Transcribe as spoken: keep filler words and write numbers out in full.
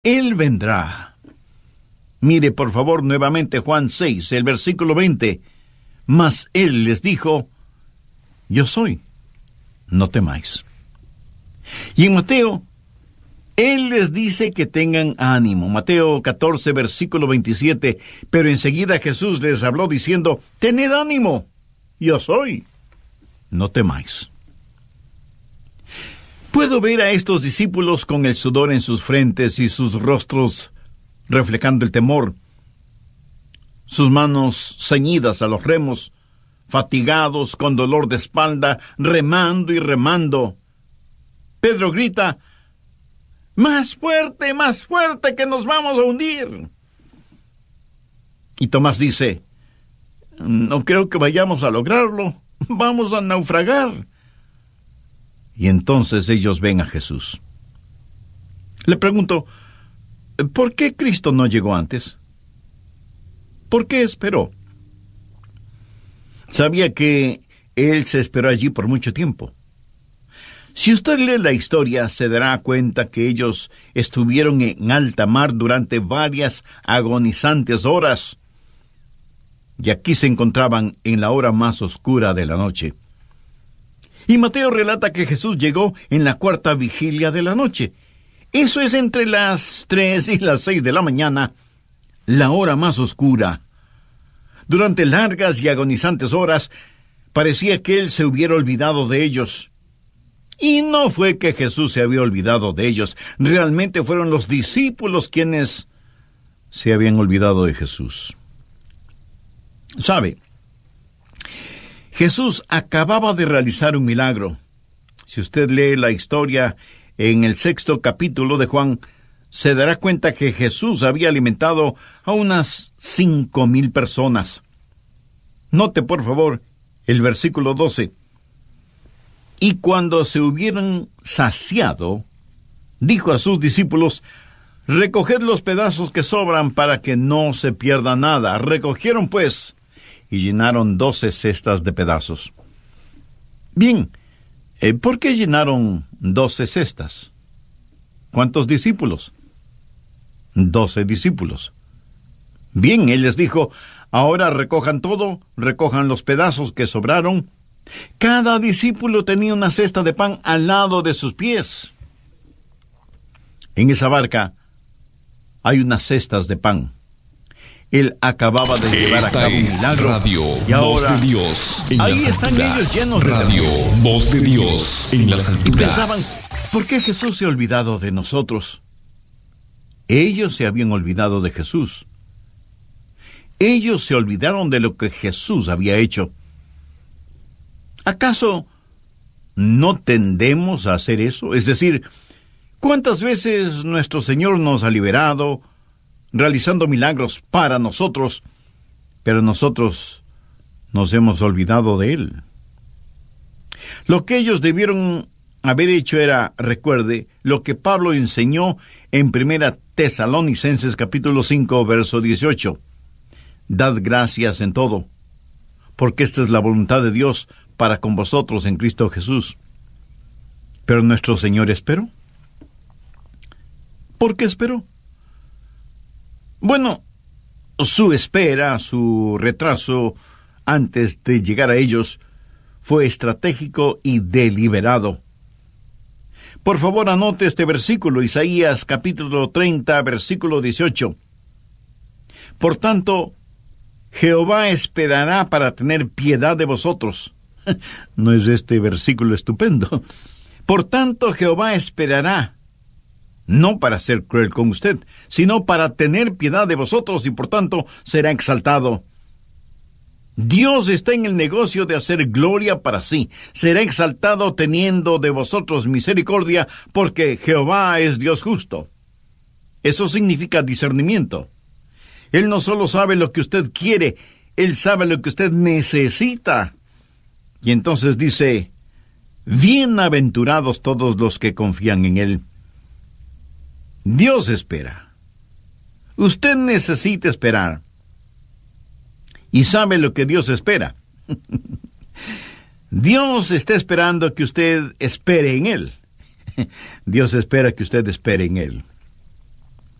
Él vendrá. Mire, por favor, nuevamente Juan seis, el versículo veinte. Mas Él les dijo, yo soy, no temáis. Y en Mateo, Él les dice que tengan ánimo. Mateo catorce, versículo veintisiete. Pero enseguida Jesús les habló diciendo, tened ánimo, yo soy, no temáis. Puedo ver a estos discípulos con el sudor en sus frentes y sus rostros reflejando el temor, sus manos ceñidas a los remos, fatigados, con dolor de espalda, remando y remando. Pedro grita, ¡más fuerte, más fuerte, que nos vamos a hundir! Y Tomás dice, no creo que vayamos a lograrlo, vamos a naufragar. Y entonces ellos ven a Jesús. Le pregunto, ¿por qué Cristo no llegó antes? ¿Por qué esperó? Sabía que Él se esperó allí por mucho tiempo. Si usted lee la historia, se dará cuenta que ellos estuvieron en alta mar durante varias agonizantes horas. Y aquí se encontraban en la hora más oscura de la noche. Y Mateo relata que Jesús llegó en la cuarta vigilia de la noche. Eso es entre las tres y las seis de la mañana, la hora más oscura. Durante largas y agonizantes horas, parecía que Él se hubiera olvidado de ellos. Y no fue que Jesús se había olvidado de ellos. Realmente fueron los discípulos quienes se habían olvidado de Jesús. ¿Sabe? Jesús acababa de realizar un milagro. Si usted lee la historia en el sexto capítulo de Juan, se dará cuenta que Jesús había alimentado a unas cinco mil personas. Note, por favor, el versículo doce. Y cuando se hubieran saciado, dijo a sus discípulos, recoged los pedazos que sobran para que no se pierda nada. Recogieron, pues, y llenaron doce cestas de pedazos. Bien, eh, ¿por qué llenaron doce cestas? ¿Cuántos discípulos? Doce discípulos. Bien, Él les dijo, ahora recojan todo, recojan los pedazos que sobraron. Cada discípulo tenía una cesta de pan al lado de sus pies. En esa barca hay unas cestas de pan. Él acababa de llevar Esta a cabo un es milagro. Radio Y ahora, Voz de Dios en ahí las están alturas. ellos llenos de Radio temor. Voz de Dios en las Y alturas. pensaban, ¿por qué Jesús se ha olvidado de nosotros? Ellos se habían olvidado de Jesús. Ellos se olvidaron de lo que Jesús había hecho. ¿Acaso no tendemos a hacer eso? Es decir, ¿cuántas veces nuestro Señor nos ha liberado, realizando milagros para nosotros, pero nosotros nos hemos olvidado de Él? Lo que ellos debieron haber hecho era, recuerde, lo que Pablo enseñó en Primera Tesalonicenses capítulo cinco, verso dieciocho. Dad gracias en todo, porque esta es la voluntad de Dios para con vosotros en Cristo Jesús. Pero nuestro Señor esperó. ¿Por qué esperó? Bueno, su espera, su retraso antes de llegar a ellos fue estratégico y deliberado. Por favor, anote este versículo, Isaías capítulo treinta, versículo dieciocho. Por tanto, Jehová esperará para tener piedad de vosotros. ¿No es este versículo estupendo? Por tanto, Jehová esperará, no para ser cruel con usted, sino para tener piedad de vosotros y por tanto será exaltado. Dios está en el negocio de hacer gloria para sí. Será exaltado teniendo de vosotros misericordia, porque Jehová es Dios justo. Eso significa discernimiento. Él no solo sabe lo que usted quiere, Él sabe lo que usted necesita. Y entonces dice, bienaventurados todos los que confían en Él. Dios espera. Usted necesita esperar. ¿Y sabe lo que Dios espera? Dios está esperando que usted espere en Él. Dios espera que usted espere en Él.